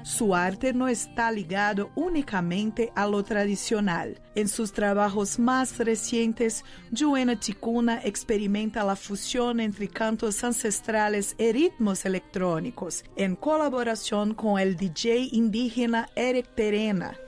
Su arte no está ligado únicamente a lo tradicional. En sus trabajos más recientes, Joana Ticuna experimenta la fusión entre cantos ancestrales y ritmos electrónicos, en colaboración con el DJ indígena Eric Terena.